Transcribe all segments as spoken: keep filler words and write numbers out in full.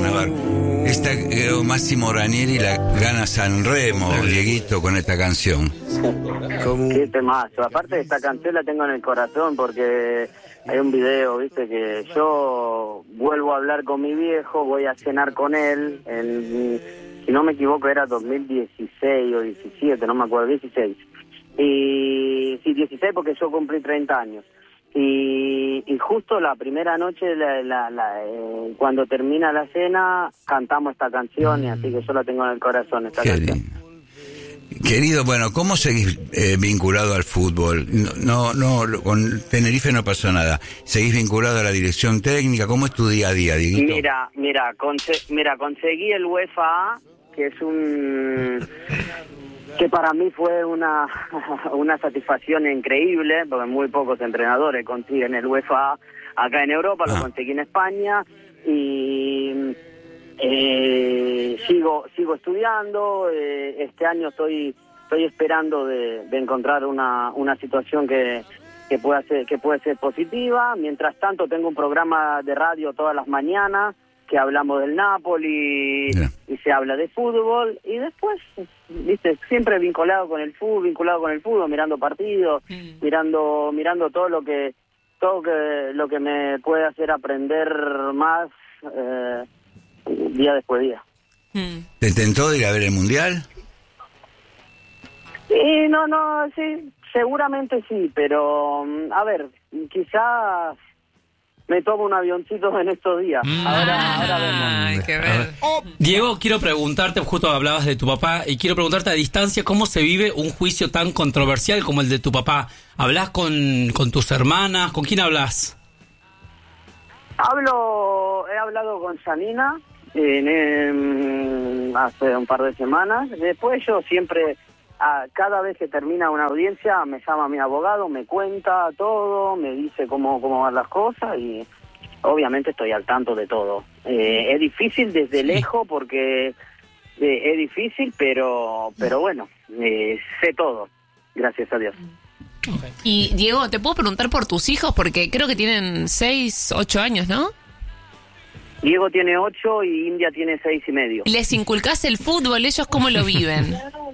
Navarro. Esta eh, Máximo Ranieri la gana Sanremo, Dieguito, con esta canción. Qué temazo. Aparte de esta canción la tengo en el corazón porque hay un video, viste, que yo vuelvo a hablar con mi viejo, voy a cenar con él, en, si no me equivoco era dos mil dieciséis o diecisiete, no me acuerdo, dieciséis. Y sí, dieciséis porque yo cumplí treinta años. Y, y justo la primera noche, la, la, la, eh, cuando termina la cena, cantamos esta canción, y así que yo la tengo en el corazón, esta Qué canción. lindo. Querido, bueno, ¿cómo seguís eh, vinculado al fútbol? No, no, no, con Tenerife no pasó nada. ¿Seguís vinculado a la dirección técnica? ¿Cómo es tu día a día, Dieguito? Mira, mira, conse- mira, conseguí el UEFA A, que es un... que para mí fue una una satisfacción increíble, porque muy pocos entrenadores consiguen el UEFA A acá en Europa, ah. Lo conseguí en España, y eh, sigo sigo estudiando, eh, este año estoy estoy esperando de, de encontrar una una situación que que pueda ser que puede ser positiva. Mientras tanto tengo un programa de radio todas las mañanas que hablamos del Napoli, yeah. Y se habla de fútbol, y después, viste, siempre vinculado con el fútbol, vinculado con el fútbol, mirando partidos, mm. mirando mirando todo lo que todo que lo que me puede hacer aprender más eh, día después de día. Mm. ¿Te tentó ir a ver el Mundial? Sí, no, no, sí, seguramente sí, pero a ver, quizás me tomo un avioncito en estos días. Mm. Ahora, ahora vemos. Hay que ver. Oh. Diego, quiero preguntarte, justo hablabas de tu papá, y quiero preguntarte a distancia, ¿cómo se vive un juicio tan controversial como el de tu papá? ¿Hablas con, con tus hermanas? ¿Con quién hablas? Hablo, he hablado con Janina en, en, hace un par de semanas. Después yo siempre, a, cada vez que termina una audiencia, me llama mi abogado, me cuenta todo, me dice cómo, cómo van las cosas, y obviamente estoy al tanto de todo. Eh, es difícil desde sí. lejos porque eh, es difícil, pero pero bueno, eh, sé todo, gracias a Dios. Okay. Y Diego, ¿te puedo preguntar por tus hijos? Porque creo que tienen seis, ocho años, ¿no? Diego tiene ocho y India tiene seis y medio. ¿Les inculcás el fútbol? ¿Ellos cómo lo viven?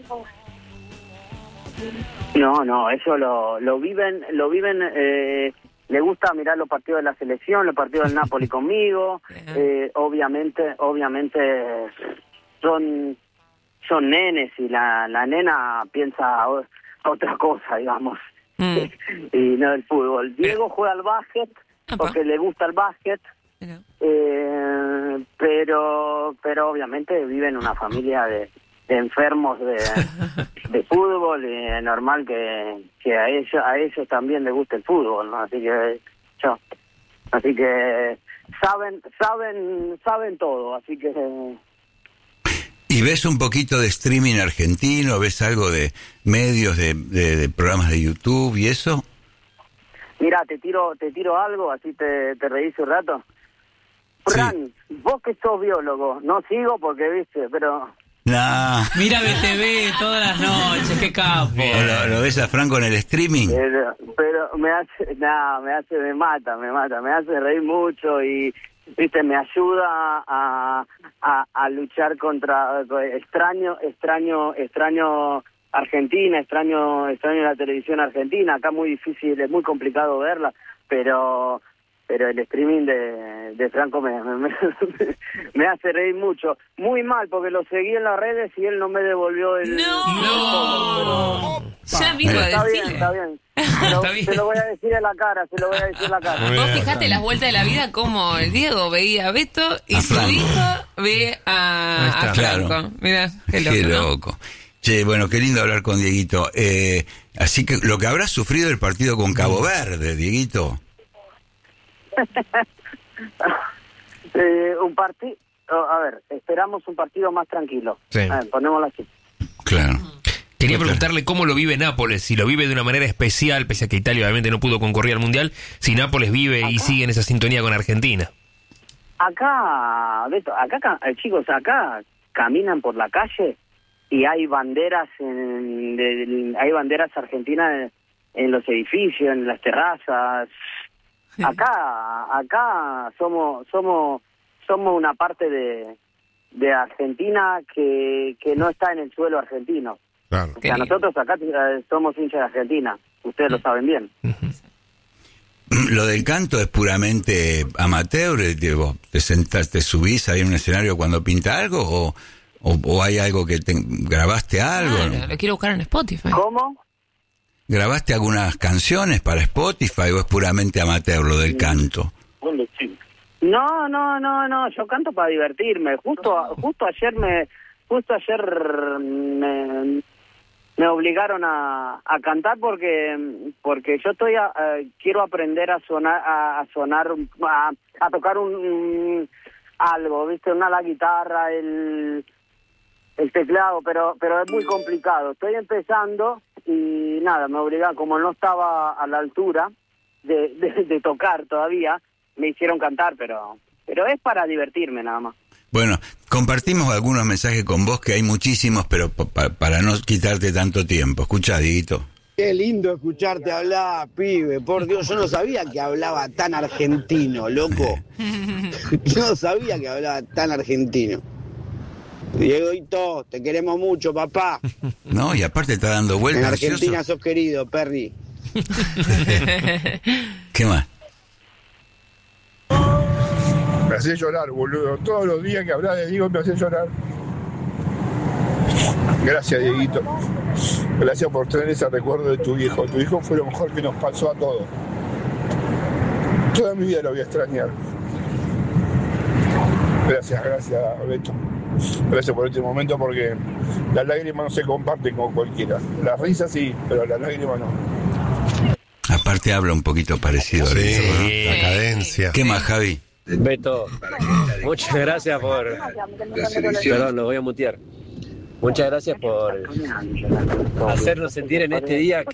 No, no, eso lo, lo viven, lo viven, eh, le gusta mirar los partidos de la selección, los partidos del Napoli conmigo, eh, obviamente, obviamente son, son nenes, y la, la nena piensa otra cosa, digamos, mm. y no el fútbol. Diego juega al básquet porque le gusta el básquet, eh, pero, pero obviamente vive en una familia de de enfermos de, de fútbol, y es normal que, que a ellos a ellos también les guste el fútbol, ¿no? Así que yo así que saben saben saben todo, así que ¿Y ves un poquito de streaming argentino? ¿Ves algo de medios, de, de, de programas de YouTube y eso? Mira, te tiro te tiro algo, así te, te reís un rato. Fran, sí. Vos que sos biólogo, no sigo porque viste, pero Nah. Mira B T V todas las noches, qué capo. ¿Lo, lo ves a Franco en el streaming? Pero, pero me hace, nah, me hace, me mata, me mata, me hace reír mucho, y viste, me ayuda a, a, a luchar contra, extraño, extraño, extraño Argentina, extraño, extraño la televisión argentina. Acá muy difícil, es muy complicado verla, pero pero el streaming de, de Franco me, me, me hace reír mucho. Muy mal, porque lo seguí en las redes y él no me devolvió el... ¡No! el ¡No! Pero, ya mismo está decirle. bien, está bien. Pero, está bien. Se lo voy a decir en la cara, se lo voy a decir en la cara. Vos fijate las vueltas de la vida, como el Diego veía a Beto y a su Franco. Hijo ve a, a Franco. Claro. Mirá, qué loco. Qué ¿no? loco. Che, bueno, qué lindo hablar con Dieguito. Eh, así que lo que habrá sufrido el partido con Cabo Verde, Dieguito. eh, un partido, a ver, esperamos un partido más tranquilo. Sí. A ver, ponémoslo así. Claro. Quería preguntarle cómo lo vive Nápoles, si lo vive de una manera especial, pese a que Italia obviamente no pudo concurrir al Mundial, si Nápoles vive acá y sigue en esa sintonía con Argentina. Acá, Beto, acá, chicos, acá caminan por la calle y hay banderas, en, de, de, hay banderas argentinas en, en los edificios, en las terrazas. Acá, acá somos, somos, somos una parte de, de Argentina que, que no está en el suelo argentino. Claro. O sea, nosotros acá eh, somos hinchas de Argentina, ustedes lo saben bien. Lo del canto es puramente amateur, te, vos te sentás, te subís ahí en un escenario cuando pinta algo, o, o, o hay algo que te, grabaste algo. Claro, ¿no? lo quiero buscar en Spotify. ¿Cómo? ¿Grabaste algunas canciones para Spotify o es puramente amateur lo del canto? No, no, no, no, yo canto para divertirme. Justo justo ayer me justo ayer me, me obligaron a, a cantar porque porque yo estoy a, uh, quiero aprender a sonar a, a sonar a, a tocar un, un algo, ¿viste? Una la guitarra, el el teclado, pero pero es muy complicado. Estoy empezando y nada, me obligaron, como no estaba a la altura de, de, de tocar todavía, me hicieron cantar, pero pero es para divertirme nada más. Bueno, compartimos algunos mensajes con vos, que hay muchísimos, pero pa, para no quitarte tanto tiempo. Escuchá, Dieguito. Qué lindo escucharte hablar, pibe. Por Dios, yo no sabía que hablaba tan argentino, loco. Yo no sabía que hablaba tan argentino. Dieguito, te queremos mucho, papá. No, y aparte está dando vueltas. En Argentina ansioso. sos querido, Perry. ¿Qué más? Me hace llorar, boludo. Todos los días que hablas de Diego me hace llorar. Gracias, Dieguito. Gracias por tener ese recuerdo de tu viejo. Tu hijo fue lo mejor que nos pasó a todos. Toda mi vida lo voy a extrañar. Gracias, gracias, Beto. Gracias por este momento, porque las lágrimas no se comparten con cualquiera. Las risas sí, pero las lágrimas no. Aparte habla un poquito parecido. Sí, Rizo, ¿no? la cadencia. ¿Qué más, Javi? Beto, muchas gracias por... Perdón, lo voy a mutear. Muchas gracias por hacernos sentir en este día